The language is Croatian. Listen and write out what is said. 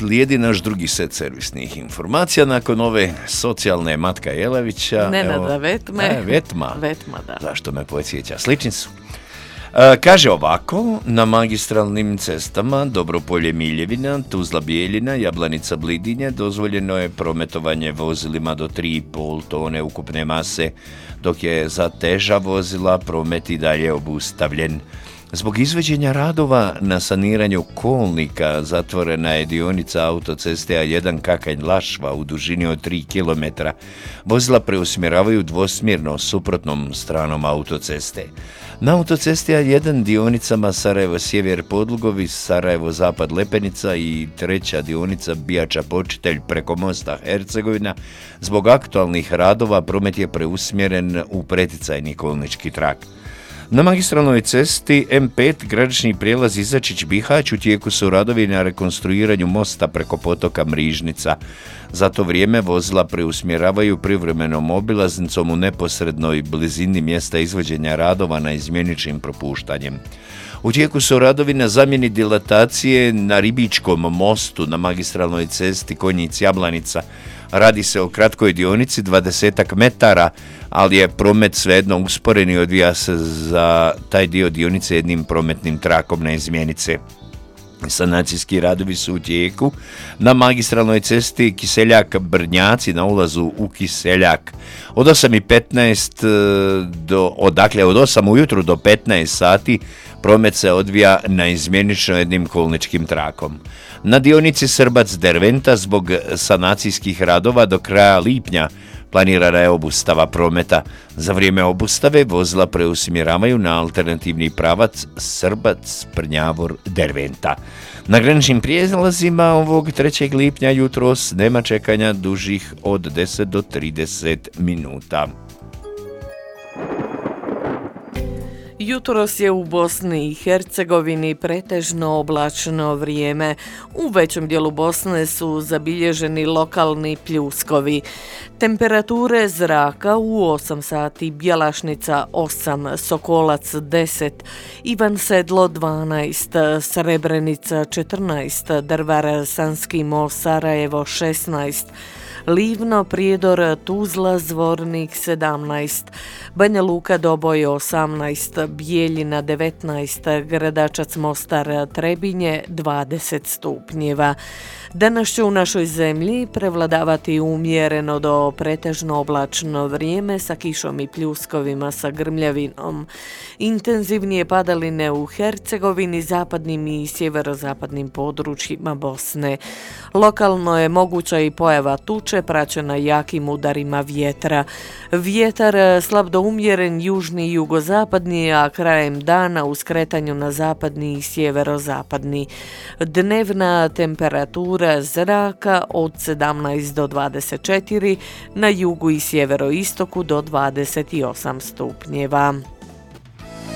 slijedi naš drugi set servisnih informacija nakon ove socijalne Matka Jelavića. Nenada Vetme. Vetma, da. Zašto me podsjeća sličnicu? Kaže ovako, na magistralnim cestama Dobropolje-Miljevina, Tuzla-Bijeljina, Jablanica-Blidinje dozvoljeno je prometovanje vozilima do 3,5 tone ukupne mase, dok je za teža vozila promet i dalje obustavljen. Zbog izvođenja radova na saniranju kolnika zatvorena je dionica autoceste A1 Kakanj-Lašva u dužini od 3 km. Vozila preusmjeravaju dvosmjerno suprotnom stranom autoceste. Na autocesti A1 dionicama Sarajevo-Sjever Podlugovi, Sarajevo-Zapad Lepenica i treća dionica Bijača-Počitelj preko mosta Hercegovina, zbog aktualnih radova promet je preusmjeren u preticajni kolnički trak. Na magistralnoj cesti M5 granični prijelaz Izačić-Bihać u tijeku su radovi na rekonstruiranju mosta preko potoka Mrižnica. Za to vrijeme vozila preusmjeravaju privremenom obilaznicom u neposrednoj blizini mjesta izvođenja radova na izmjeničnim propuštanjem. U tijeku su radovi na zamjeni dilatacije na Ribičkom mostu na magistralnoj cesti Konjic-Jablanica. Radi se o kratkoj dionici 20 metara, ali je promet svejedno usporen i odvija se za taj dio dionice jednim prometnim trakom na izmjenice. Sanacijski radovi su u tijeku na magistralnoj cesti Kiseljak-Brnjaci na ulazu u Kiseljak. Od 8 ujutru do 15 sati promet se odvija na izmjenično jednim kolničkim trakom. Na dionici Srbac-Derventa zbog sanacijskih radova do kraja lipnja planirana je obustava prometa. Za vrijeme obustave vozila preusmjeravaju na alternativni pravac Srbac-Prnjavor-Derventa. Na graničnim prijelazima ovog 3. lipnja jutros nema čekanja dužih od 10 do 30 minuta. Jutros je u Bosni i Hercegovini pretežno oblačno vrijeme. U većem dijelu Bosne su zabilježeni lokalni pljuskovi. Temperature zraka u 8 sati Bjelašnica 8, Sokolac 10, Ivan Sedlo 12, Srebrenica 14, Drvar, Sanski most, Sarajevo 16, Livno, Prijedor, Tuzla, Zvornik 17, Banja Luka, Doboj 18, Bijeljina 19, Gradačac, Mostar, Trebinje 20 stupnjeva. Danas će u našoj zemlji prevladavati umjereno do pretežno oblačno vrijeme sa kišom i pljuskovima sa grmljavinom. Intenzivnije padaline u Hercegovini, zapadnim i sjeverozapadnim područjima Bosne. Lokalno je moguća i pojava tuče praćena jakim udarima vjetra. Vjetar slab do umjeren južni i jugozapadni, a krajem dana u skretanju na zapadni i sjeverozapadni. Dnevna temperatura zraka od 17 do 24, na jugu i sjeveroistoku do 28 stupnjeva.